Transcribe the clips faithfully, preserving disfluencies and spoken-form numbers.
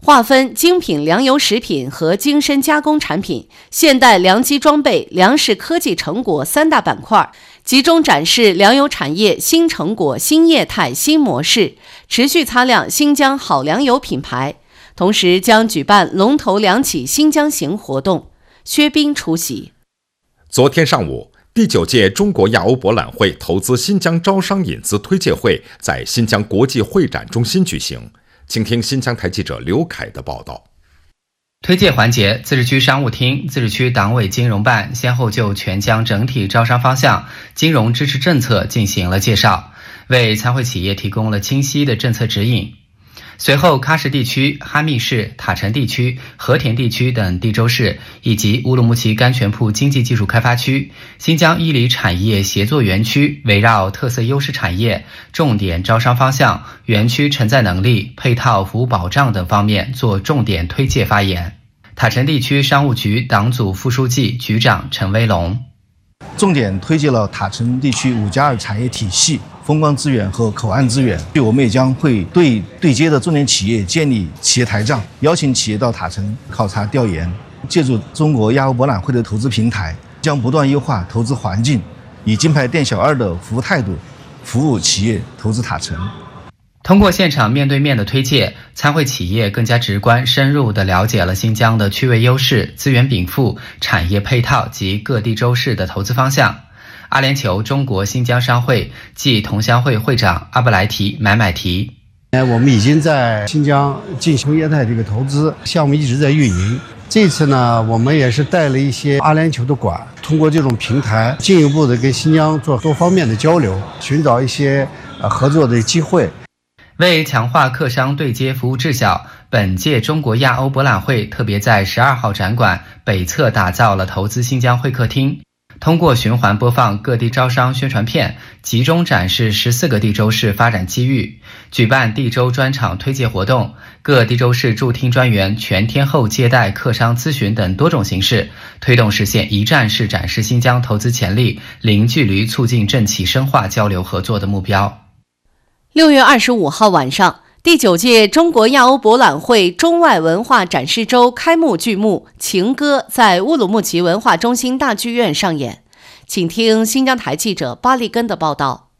划分精品粮油食品和精深加工产品、现代粮机装备、粮食科技成果三大板块，集中展示粮油产业新成果、新业态、新模式，持续擦亮新疆好粮油品牌。同时将举办龙头粮企新疆行活动。薛斌出席。 昨天上午，第九届中国亚欧博览会投资新疆招商引资推介会在新疆国际会展中心举行。请听新疆台记者刘凯的报道。 推介环节，自治区商务厅、自治区党委金融办先后就全疆整体招商方向、金融支持政策进行了介绍，为参会企业提供了清晰的政策指引。随后，喀什地区、哈密市、塔城地区、和田地区等地州市以及乌鲁木齐甘泉铺经济技术开发区、新疆伊犁产业协作园区围绕特色优势产业、重点招商方向、园区承载能力、配套服务保障等方面做重点推介发言。塔城地区商务局党组副书记、局长陈威龙重点推介了塔城地区五加二产业体系、风光资源和口岸资源。我们也将会对对接的重点企业建立企业台账，邀请企业到塔城考察调研。借助中国亚欧博览会的投资平台，将不断优化投资环境，以金牌店小二的服务态度，服务企业投资塔城。 通过现场面对面的推介，参会企业更加直观深入地了解了新疆的区位优势、资源禀赋、产业配套及各地州市的投资方向。阿联酋中国新疆商会暨同乡会会长阿布莱提买买提， 我们已经在新疆进行业态这个投资项目一直在运营。这次呢，我们也是带了一些阿联酋的馆，通过这种平台进一步的跟新疆做多方面的交流，寻找一些呃合作的机会。 为强化客商对接服务质效，本届中国亚欧博览会特别在十二号展馆北侧打造了投资新疆会客厅，通过循环播放各地招商宣传片，集中展示十四个地州市发展机遇，举办地州专场推介活动，各地州市驻厅专员全天候接待客商咨询等多种形式，推动实现一站式展示新疆投资潜力，零距离促进政企深化交流合作的目标。 六月二十五号晚上，第九届中国亚欧博览会中外文化展示周开幕剧目《情歌》在乌鲁木齐文化中心大剧院上演。请听新疆台记者巴利根的报道。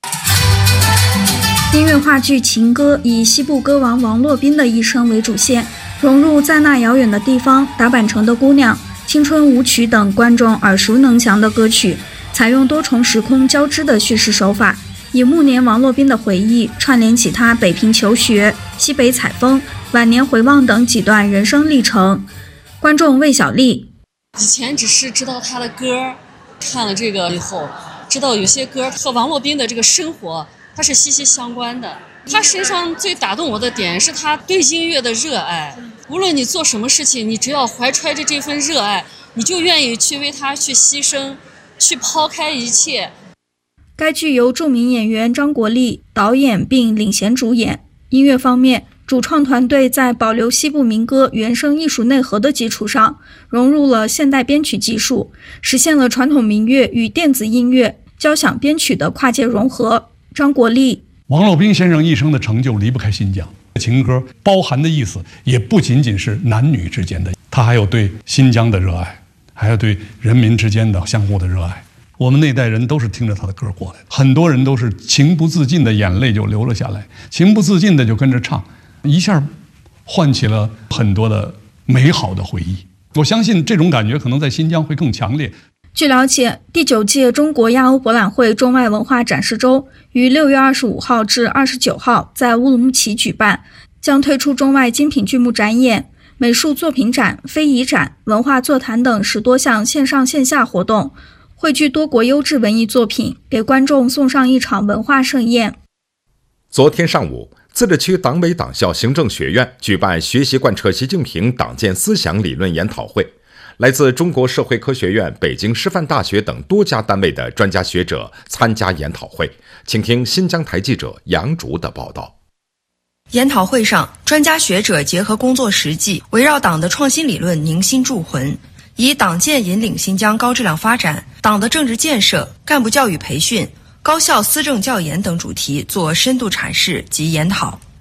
音乐话剧《情歌》以西部歌王王洛宾的一生为主线，融入在那遥远的地方、打板城的姑娘、青春舞曲等观众耳熟能详的歌曲，采用多重时空交织的叙事手法，以暮年王洛宾的回忆串联起他北平求学、西北采风、晚年回望等几段人生历程。观众魏小丽： 以前只是知道他的歌，看了这个以后，知道有些歌和王洛宾的这个生活它是息息相关的。他身上最打动我的点是他对音乐的热爱，无论你做什么事情，你只要怀揣着这份热爱，你就愿意去为他去牺牲，去抛开一切。 该剧由著名演员张国立导演并领衔主演。音乐方面，主创团队在保留西部民歌原声艺术内核的基础上，融入了现代编曲技术，实现了传统民乐与电子音乐、交响编曲的跨界融合。张国立： 王洛宾先生一生的成就离不开新疆。情歌包含的意思也不仅仅是男女之间的，他还有对新疆的热爱，还有对人民之间的相互的热爱。我们那代人都是听着他的歌过来的，很多人都是情不自禁的眼泪就流了下来，情不自禁的就跟着唱，一下唤起了很多的美好的回忆。我相信这种感觉可能在新疆会更强烈。 据了解，第九届中国亚欧博览会中外文化展示周于六月二十五号至二十九号在乌鲁木齐举办，将推出中外精品剧目展演、美术作品展、非遗展、文化座谈等十多项线上线下活动，汇聚多国优质文艺作品，给观众送上一场文化盛宴。 昨天上午，自治区党委党校行政学院举办学习贯彻习近平党建思想理论研讨会，来自中国社会科学院、北京师范大学等多家单位的专家学者参加研讨会。请听新疆台记者杨竹的报道。 研讨会上，专家学者结合工作实际，围绕党的创新理论凝心铸魂，以党建引领新疆高质量发展、党的政治建设、干部教育培训、高校思政教研等主题做深度阐释及研讨。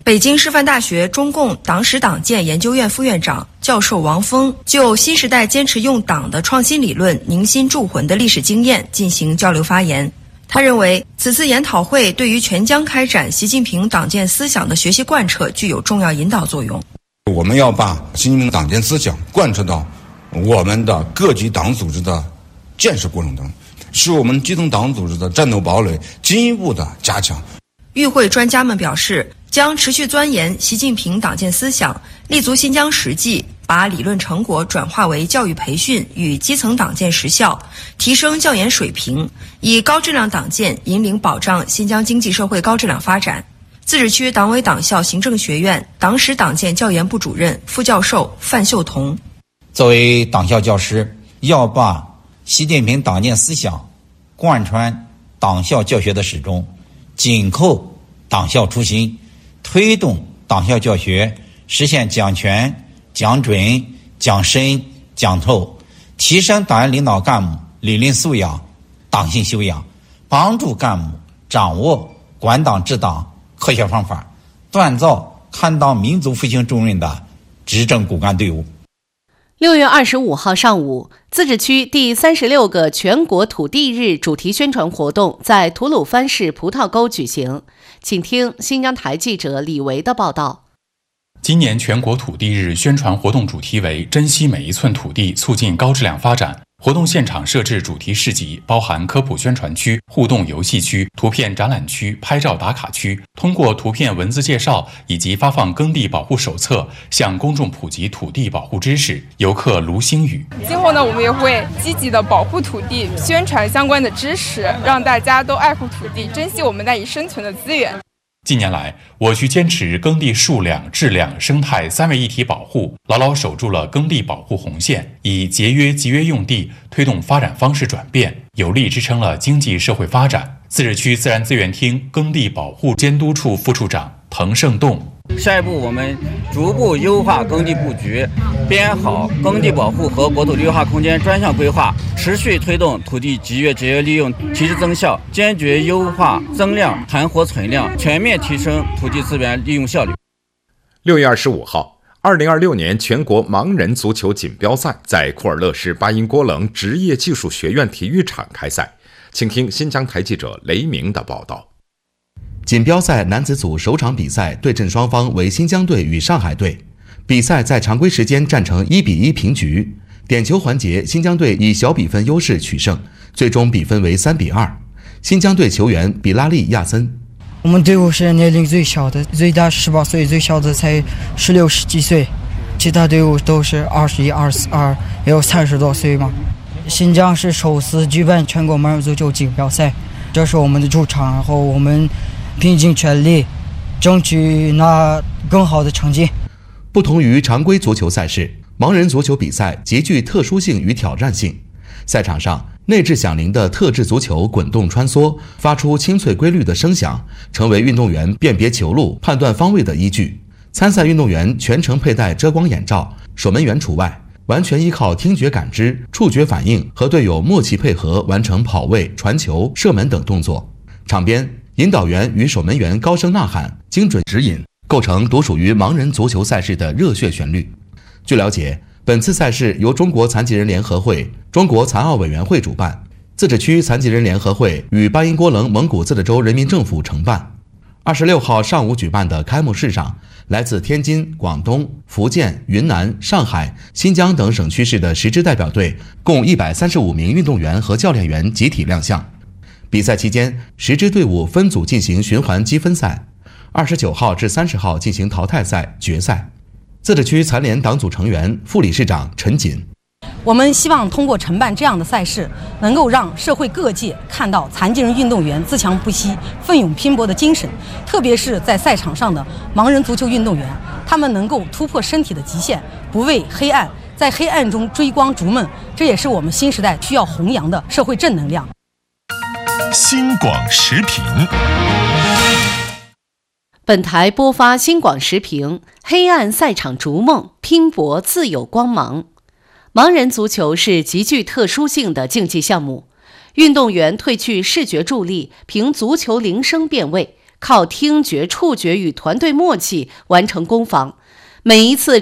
北京师范大学中共党史党建研究院副院长、教授王峰就新时代坚持用党的创新理论凝心铸魂的历史经验进行交流发言。他认为，此次研讨会对于全疆开展习近平党建思想的学习贯彻具有重要引导作用。 我们要把习近平党建思想贯彻到我们的各级党组织的建设过程中，使我们基层党组织的战斗堡垒进一步的加强。 与会专家们表示，将持续钻研习近平党建思想，立足新疆实际，把理论成果转化为教育培训与基层党建实效，提升教研水平，以高质量党建引领保障新疆经济社会高质量发展。自治区党委党校行政学院党史党建教研部主任、副教授范秀彤： 作为党校教师，要把习近平党建思想贯穿党校教学的始终，紧扣党校初心，推动党校教学实现讲全、讲准、讲深、讲透，提升党员领导干部理论素养、党性修养，帮助干部掌握管党治党科学方法，锻造堪当民族复兴重任的执政骨干队伍。 六月二十五号上午，自治区第三十六个全国土地日主题宣传活动在吐鲁番市葡萄沟举行。请听新疆台记者李维的报道。 今年全国土地日宣传活动主题为珍惜每一寸土地，促进高质量发展。活动现场设置主题市集，包含科普宣传区、互动游戏区、图片展览区、拍照打卡区。通过图片文字介绍以及发放耕地保护手册，向公众普及土地保护知识。游客卢星宇： 今后呢，我们也会积极的保护土地，宣传相关的知识，让大家都爱护土地，珍惜我们赖以生存的资源。 近年来，我区坚持耕地数量、质量、生态三位一体保护，牢牢守住了耕地保护红线，以节约集约用地推动发展方式转变，有力支撑了经济社会发展。自治区自然资源厅耕地保护监督处副处长滕胜栋： 下一步，我们逐步优化耕地布局，编好耕地保护和国土绿化空间专项规划，持续推动土地集约节约利用提质增效，坚决优化增量、盘活存量，全面提升土地资源利用效率。 六月二十五号，二零二六年全国盲人足球锦标赛在库尔勒市巴音郭楞职业技术学院体育场开赛。请听新疆台记者雷鸣的报道。 锦标赛男子组首场比赛对阵双方为新疆队与上海队，比赛在常规时间战成一比一平局，点球环节新疆队以小比分优势取胜，最终比分为三比二。新疆队球员比拉利亚森： 我们队伍是年龄最小的，最大十八岁，最小的才十六十几岁，其他队伍都是二十一、二十二，也有三十多岁嘛。新疆是首次举办全国盲人足球锦标赛，这是我们的主场，然后我们拼尽全力争取拿更好的成绩。 不同于常规足球赛事，盲人足球比赛极具特殊性与挑战性。赛场上内置响铃的特制足球滚动穿梭，发出清脆规律的声响，成为运动员辨别球路、判断方位的依据。参赛运动员全程佩戴遮光眼罩，守门员除外，完全依靠听觉感知、触觉反应和队友默契配合完成跑位、传球、射门等动作。场边引导员与守门员高声呐喊，精准指引，构成独属于盲人足球赛事的热血旋律。据了解，本次赛事由中国残疾人联合会、中国残奥委员会主办，自治区残疾人联合会与巴音郭楞蒙古自治州人民政府承办。二十六号上午举办的开幕式上，来自天津、广东、福建、云南、上海、新疆等省区市的十支代表队，共一百三十五名运动员和教练员集体亮相。比赛期间，十支队伍分组进行循环积分赛，二十九号至三十号进行淘汰赛、决赛。自治区残联党组成员、副理事长陈锦： 我们希望通过承办这样的赛事，能够让社会各界看到残疾人运动员自强不息、奋勇拼搏的精神，特别是在赛场上的盲人足球运动员，他们能够突破身体的极限，不畏黑暗，在黑暗中追光逐梦，这也是我们新时代需要弘扬的社会正能量。 新广时评。 本台播发新广时评：黑暗赛场逐梦，拼搏自有光芒。盲人足球是极具特殊性的竞技项目，运动员褪去视觉助力，凭足球铃声辨位， 靠听觉、触觉与团队默契完成攻防。每一次